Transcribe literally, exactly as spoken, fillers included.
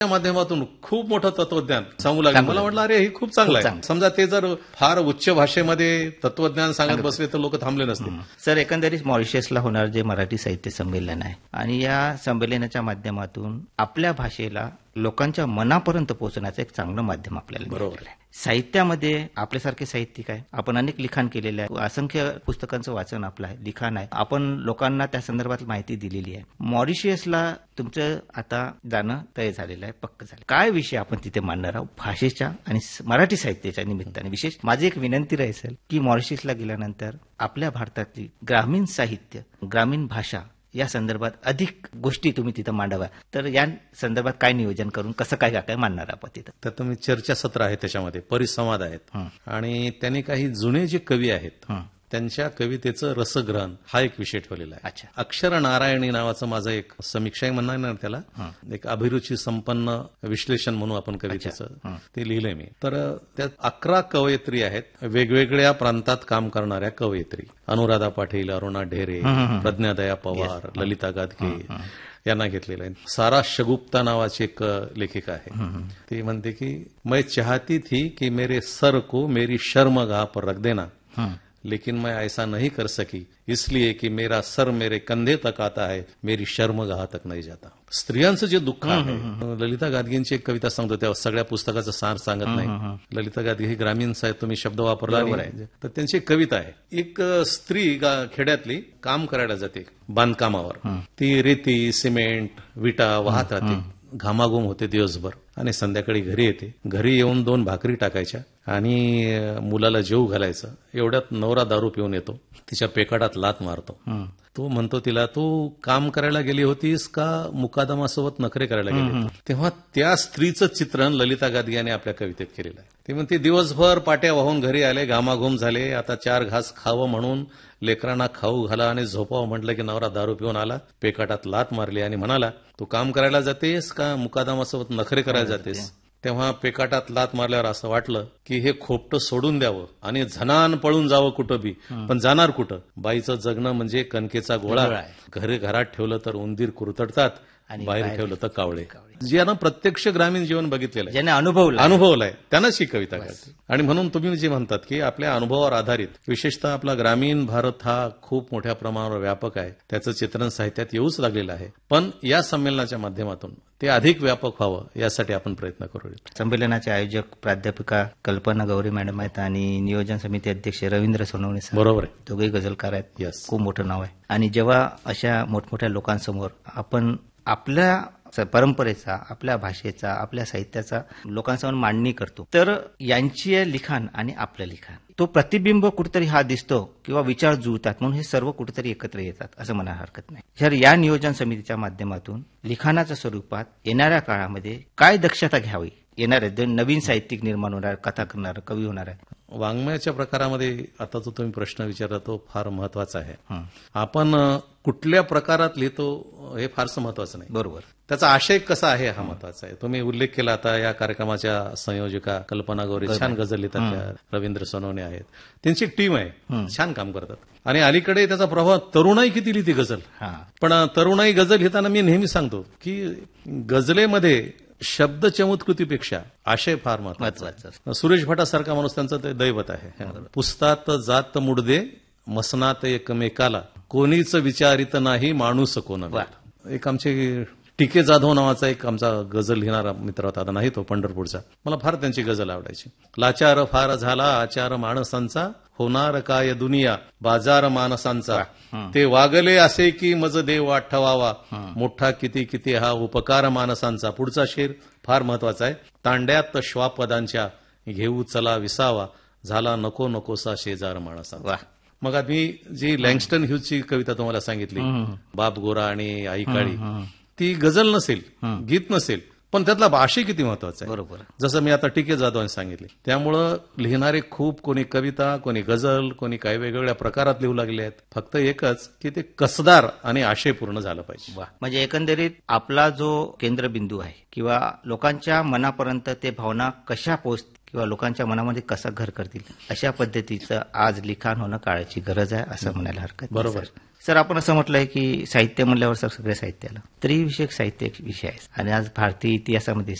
त्या माध्यमातून खूप मोठं तत्वज्ञान सांगू लागले. मला वाटलं अरे हे खूप चांगलं आहे. समजा ते जर फार उच्च भाषेमध्ये तत्वज्ञान सांगत बसले तर लोक थांबले नसते. सर, एकंदरीत मॉरिशसला होणार जे मराठी साहित्य संमेलन आहे आणि या संमेलनाच्या माध्यमातून आपल्या भाषेला लोकांच्या मनापर्यंत पोहोचण्याचं एक चांगलं माध्यम आपल्याला बरोबर आहे. साहित्यामध्ये आपल्यासारखे साहित्यिक आहे, आपण अनेक लिखाण केलेलं आहे, असंख्य पुस्तकांचं वाचन आपलं आहे, लिखाण आहे, आपण लोकांना त्या संदर्भात माहिती दिलेली आहे. मॉरिशसला तुमचं आता जाणं तय झालेलं आहे, पक्क झालं. काय विषय आपण तिथे मांडणार आहोत भाषेच्या आणि मराठी साहित्याच्या निमित्ताने? विशेष माझी एक विनंती राहील की मॉरिशसला गेल्यानंतर आपल्या भारतातली ग्रामीण साहित्य, ग्रामीण भाषा या संदर्भात अधिक गोष्टी तुम्ही तिथं मांडाव्या. तर या संदर्भात काय नियोजन करून कसं काय काय मांडणार आपण तिथं? तर तुम्ही चर्चासत्र आहे, त्याच्यामध्ये परिसंवाद आहेत आणि त्यांनी काही जुने जे कवी आहेत त्यांच्या कवितेचं रसग्रहण हा एक विषय ठेवलेला आहे. अच्छा. अक्षर नारायणी नावाचं माझं एक समीक्षाही म्हणणार ना त्याला, एक अभिरुची संपन्न विश्लेषण म्हणून आपण कवितेचं ते लिहिलंय मी. तर त्यात अकरा कवयित्री आहेत, वेगवेगळ्या प्रांतात काम करणाऱ्या कवयित्री. अनुराधा पाटील, अरुणा ढेरे, प्रज्ञादया पवार, ललिता गादगे यांना घेतलेलं आहे. सारा शगुप्ता नावाची एक लेखिका आहे. ती म्हणते की मैं चाहती थी कि मेरे सर को मेरी शर्म गाह पर रख देना, लेकिन मैं ऐसा नहीं कर सकी इसलिए कि मेरा सर मेरे कंधे तक आता है, मेरी शर्म गाह तक नहीं जाता. स्त्रियांचं जे दुःख आहे, ललिता गादगेंची एक कविता सांगतो, त्या सगळ्या पुस्तकाचं सार सांगत नाही. ललिता गादगे ही ग्रामीण साहित्य तुम्ही शब्द वापरला आहे, तर त्यांची एक कविता आहे. एक स्त्री खेड्यातली काम करायला जाते बांधकामावर, ती रेती सिमेंट विटा वाहत राहते, घामाघूम होते दिवसभर आणि संध्याकाळी घरी येते. घरी येऊन दोन भाकरी टाकायच्या आणि मुलाला जेवू घालायचं. एवढ्यात नवरा दारू पिऊन येतो, तिच्या पेकाडात लात मारतो. तो म्हणतो तिला, तू काम करायला गेली होतीस का मुकादमासोबत नखरे करायला गेली होती? तेव्हा त्या स्त्रीचं चित्रण ललिता गादगे यांनी आपल्या कवितेत केलेलं आहे. ती म्हणते, दिवसभर पाट्या वाहून घरी आले, घामाघूम झाले, आता चार घास खावं म्हणून लेकरांना खाऊ घाला आणि झोपावं म्हटलं की नवरा दारू पिऊन आला, पेकाटात लात मारली आणि म्हणाला, तू काम करायला जातेस का मुकादमासोबत नखरे करायला जातेस? तेव्हा पेकाटात लात मारल्यावर असं वाटलं की हे खोपटं सोडून द्यावं आणि झनान पळून जावं कुठं बी, पण जाणार कुठं? बाईचं जगणं म्हणजे कणकेचा गोळा. घरी घरात ठेवलं तर उंदीर कुरतडतात, बाहेर ठेवलं तर कावळे. ज्यानं प्रत्यक्ष ग्रामीण जीवन बघितलेलं आहे, ज्याने अनुभवलं अनुभवलाय त्यांनाच ही कविता कळते. आणि म्हणून तुम्ही जे म्हणतात की आपल्या अनुभवावर आधारित, विशेषतः आपला ग्रामीण भारत हा खूप मोठ्या प्रमाणावर व्यापक आहे, त्याचं चित्रण साहित्यात येऊच लागलेलं आहे. पण या संमेलनाच्या माध्यमातून ते अधिक व्यापक व्हावं यासाठी आपण प्रयत्न करूया. संमेलनाचे आयोजक प्राध्यापिका कल्पना गौरी मॅडम आहेत आणि नियोजन समिती अध्यक्ष रवींद्र सोनवणे सर. बरोबर आहे. दोघेही गझलकार आहेत. यस. खूप मोठं नाव आहे. आणि जेव्हा अशा मोठमोठ्या लोकांसमोर आपण आपल्या परंपरेचा, आपल्या भाषेचा, आपल्या साहित्याचा लोकांसमोर मांडणी करतो, तर यांची लिखाण आणि आपलं लिखाण, तो प्रतिबिंब कुठेतरी हा दिसतो किंवा विचार जुळतात, म्हणून हे सर्व कुठेतरी एकत्र येतात असं म्हणायला हरकत नाही. तर या नियोजन समितीच्या माध्यमातून लिखाणाच्या स्वरूपात येणाऱ्या काळामध्ये काय दक्षता घ्यावी, येणाऱ्या नवीन साहित्यिक निर्माण होणार, कथा करणार, कवी होणार आहे. वाङ्मयाच्या प्रकारामध्ये आता जो तुम्ही प्रश्न विचारला तो फार महत्वाचा आहे. आपण कुठल्या प्रकारात लिहितो हे फारसं महत्वाचं नाही. बरोबर. त्याचा आशय कसा आहे हा महत्वाचा आहे. तुम्ही उल्लेख केला आता या कार्यक्रमाच्या संयोजिका कल्पना गौरी छान गझल लिहितात, त्या रवींद्र सोनवणे आहेत, त्यांची एक टीम आहे, छान काम करतात. आणि अलीकडे त्याचा प्रभाव, तरुणाई किती लिहिते गझल. पण तरुणाई गझल लिहिताना मी नेहमी सांगतो की गझलेमध्ये शब्द चमत्कृतीपेक्षा आशय फार महत्वाचा. सुरेश भटासारखा माणूस त्यांचं ते दैवत आहे. पुस्तात जात मुडदे मसनात एकमेकाला, कोणीच विचारित नाही माणूस कोणाला. एक आमचे टिके जाधव नावाचा एक आमचा गझल लिहिणारा मित्र होता, आता नाही तो, पंढरपूरचा. मला फार त्यांची गझल आवडायची. लाचार फार झाला आचार माणसांचा, होणार काय दुनिया बाजार माणसांचा, ते वागले असे की मज देव आठवावा, मोठा किती किती हा उपकार माणसांचा. पुढचा शेर फार महत्वाचा आहे. तांड्यात श्वापदांच्या घेऊ चला विसावा, झाला नको नकोसा शेजार माणसांचा. मग आम्ही जी लँगस्टन ह्यूजची कविता तुम्हाला सांगितली, बाप गोरा आणि आई काळी, ती गझल नसेल, गीत नसेल, पण त्यातला भाषा किती महत्वाचा आहे. बरोबर. जसं मी आता टिके जाधवांनी सांगितले. त्यामुळं लिहिणारे खूप, कोणी कविता, कोणी गझल, कोणी काही वेगवेगळ्या प्रकारात लिहू लागले आहेत. फक्त एकच की ते कसदार आणि आशयपूर्ण झालं पाहिजे. वा. म्हणजे एकंदरीत आपला जो केंद्रबिंदू आहे किंवा लोकांच्या मनापर्यंत ते भावना कशा पोहोचतील किंवा लोकांच्या मनामध्ये कसं घर करतील, अशा पद्धतीचं आज लिखाण होणं काळाची गरज आहे असं म्हणायला हरकत. बरोबर. सर, आपण असं म्हटलंय की साहित्य म्हणल्यावर सर सगळ्या साहित्याला स्त्री विषयक साहित्य एक विषय आहे आणि आज भारतीय इतिहासामध्ये